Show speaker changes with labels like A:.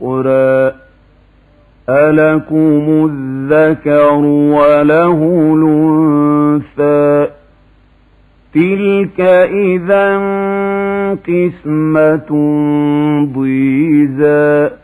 A: الأخرى ألكم الذكر وله الأنثى تلك إذا قسمة ضيزى